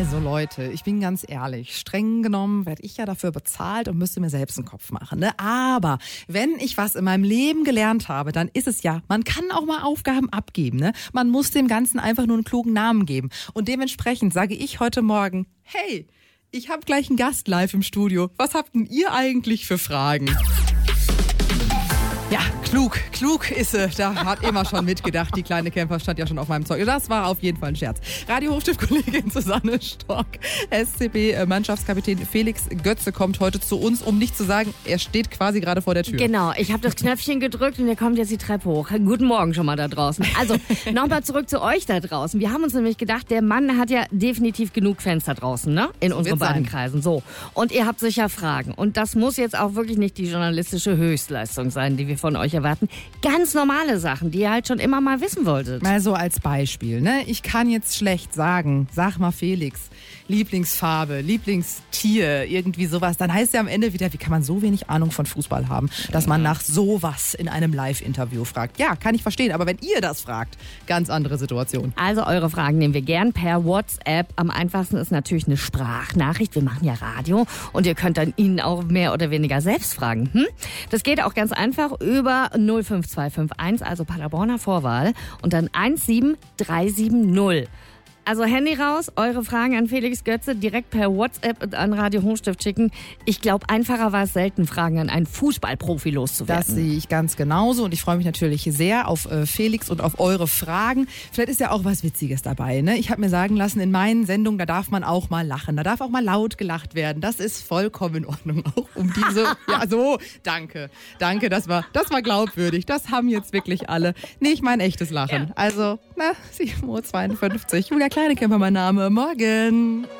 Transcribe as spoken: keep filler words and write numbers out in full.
Also Leute, ich bin ganz ehrlich, streng genommen werde ich ja dafür bezahlt und müsste mir selbst einen Kopf machen. Ne? Aber wenn ich was in meinem Leben gelernt habe, dann ist es ja, man kann auch mal Aufgaben abgeben. Ne? Man muss dem Ganzen einfach nur einen klugen Namen geben. Und dementsprechend sage ich heute Morgen, hey, ich habe gleich einen Gast live im Studio. Was habt denn ihr eigentlich für Fragen? Ja, klug, klug ist sie. Da hat immer schon mitgedacht. Die kleine Camper stand ja schon auf meinem Zeug. Das war auf jeden Fall ein Scherz. Radio-Hochstift-Kollegin Susanne Stork, S C B-Mannschaftskapitän Felix Götze kommt heute zu uns, um nicht zu sagen, er steht quasi gerade vor der Tür. Genau, ich habe das Knöpfchen gedrückt und er kommt jetzt die Treppe hoch. Guten Morgen schon mal da draußen. Also, nochmal zurück zu euch da draußen. Wir haben uns nämlich gedacht, der Mann hat ja definitiv genug Fans da draußen, ne? In So unseren wird's beiden sein. Kreisen. So. Und ihr habt sicher Fragen. Und das muss jetzt auch wirklich nicht die journalistische Höchstleistung sein, die wir von euch erwarten. Ganz normale Sachen, die ihr halt schon immer mal wissen wolltet. Mal so als Beispiel, ne? Ich kann jetzt schlecht sagen, sag mal Felix, Lieblingsfarbe, Lieblingstier, irgendwie sowas. Dann heißt ja am Ende wieder, wie kann man so wenig Ahnung von Fußball haben, dass man nach sowas in einem Live-Interview fragt. Ja, kann ich verstehen, aber wenn ihr das fragt, ganz andere Situation. Also eure Fragen nehmen wir gern per WhatsApp. Am einfachsten ist natürlich eine Sprachnachricht. Wir machen ja Radio und ihr könnt dann ihn auch mehr oder weniger selbst fragen. Hm? Das geht auch ganz einfach über null fünf zwei fünf eins, also Paderborner Vorwahl und dann eins sieben drei sieben null. Also Handy raus, eure Fragen an Felix Götze direkt per WhatsApp und an Radio Hochstift schicken. Ich glaube, einfacher war es selten, Fragen an einen Fußballprofi loszuwerden. Das sehe ich ganz genauso und ich freue mich natürlich sehr auf äh, Felix und auf eure Fragen. Vielleicht ist ja auch was Witziges dabei. Ne? Ich habe mir sagen lassen, in meinen Sendungen, da darf man auch mal lachen, da darf auch mal laut gelacht werden. Das ist vollkommen in Ordnung, auch um diese... ja, so, danke, danke, das war, das war glaubwürdig. Das haben jetzt wirklich alle. Nee, ich mein echtes Lachen. Also, na, sieben Uhr zweiundfünfzig. Julia Kleinecamper, mein Name. Morgen.